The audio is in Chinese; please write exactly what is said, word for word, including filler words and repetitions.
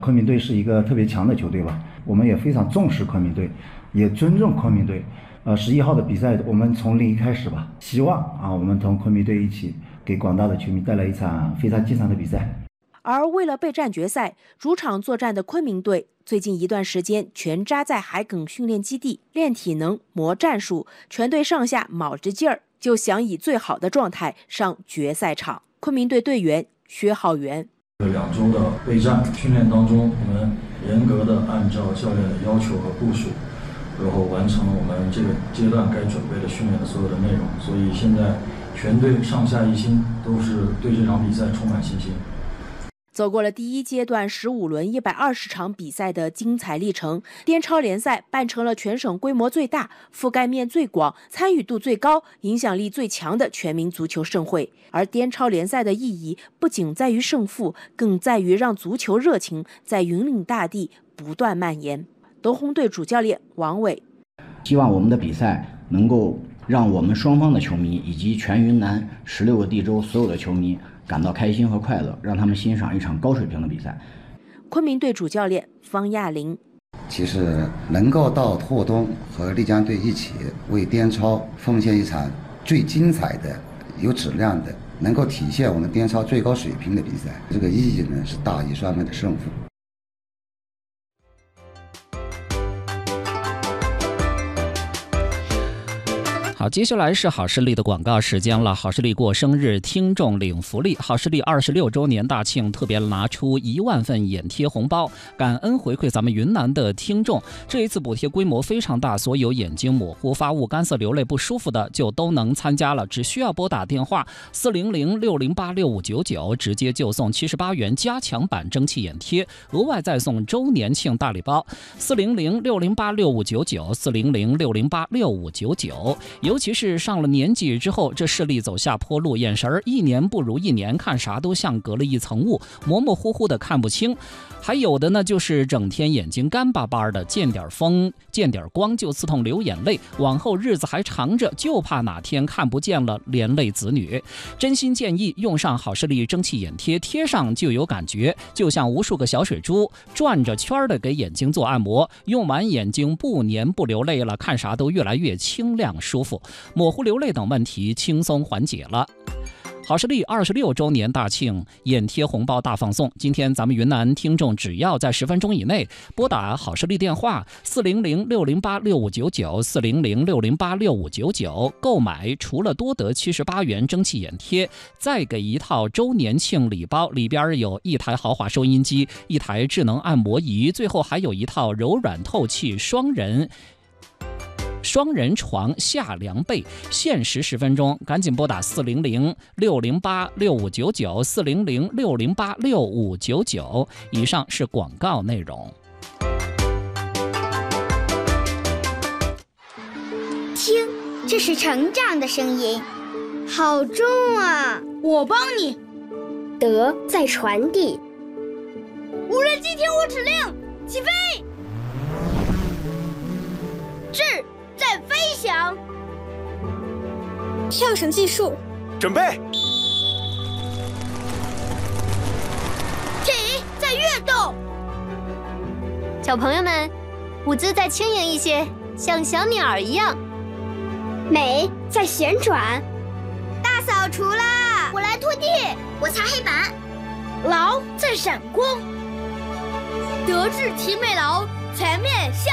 昆明队是一个特别强的球队吧，我们也非常重视昆明队，也尊重昆明队。呃，十一号的比赛我们从零开始吧，希望啊，我们同昆明队一起给广大的球迷带来一场非常精彩的比赛。 而为了备战决赛，主场作战的昆明队最近一段时间全扎在海埂训练基地练体能、磨战术，全队上下卯着劲儿，就想以最好的状态上决赛场。昆明队队员薛浩元： 这两周的备战训练当中，我们严格的按照教练的要求和部署，然后完成了我们这个阶段该准备的训练的所有的内容。所以现在全队上下一心，都是对这场比赛充满信心。 走过了第一阶段十五轮一百二十场比赛的精彩历程，滇超联赛办成了全省规模最大、覆盖面最广、参与度最高、影响力最强的全民足球盛会。而滇超联赛的意义不仅在于胜负，更在于让足球热情在云岭大地不断蔓延。东红队主教练王伟： 希望我们的比赛能够让我们双方的球迷以及全云南十六个地州所有的球迷感到开心和快乐，让他们欣赏一场高水平的比赛。 昆明队主教练方亚林： 其实能够到霍东和丽江队一起为滇超奉献一场最精彩的、有质量的、能够体现我们滇超最高水平的比赛，这个意义呢是大于双方的胜负。 好，接下来是好视力的广告时间了。好视力过生日，听众领福利。好视力二十六周年大庆特别拿出一万份眼贴红包，感恩回馈咱们云南的听众。这一次补贴规模非常大，所有眼睛模糊、发雾、干涩、流泪不舒服的就都能参加了。只需要拨打电话四零零六零八六五九九，直接就送七十八元加强版蒸汽眼贴，额外再送周年庆大礼包。四零零六零八六五九九，四零零六零八六五九九。尤其是上了年纪之后，这视力走下坡路，眼神儿一年不如一年，看啥都像隔了一层雾，模模糊糊的看不清。还有的呢，就是整天眼睛干巴巴的，见点风见点光就刺痛流眼泪，往后日子还长着，就怕哪天看不见了连累子女。真心建议用上好视力蒸汽眼贴，贴上就有感觉，就像无数个小水珠转着圈的给眼睛做按摩，用完眼睛不黏不流泪了，看啥都越来越清亮舒服，模糊流泪等问题轻松缓解了。好视力二十六周年大庆眼贴红包大放送，今天咱们云南听众只要在十分钟以内拨打好视力电话四零零六零八六五九九，四零零六零八六五九九购买，除了多得七十八元蒸汽眼贴，再给一套周年庆礼包，里边有一台豪华收音机、一台智能按摩仪，最后还有一套柔软透气双人双人床下凉被，限时十分钟，赶紧拨打四零零六零八六五九九，四零零六零八六五九九。以上是广告内容。 听，这是成长的声音，好重啊！ 我帮你。 德在传递。 无人机听我指令，起飞！智在飞翔， 跳绳技术， 准备。 体在跃动， 小朋友们，舞姿再轻盈一些，像小鸟一样。 美在旋转， 大扫除啦！ 我来拖地，我擦黑板。 劳在闪光，德智体美劳全面向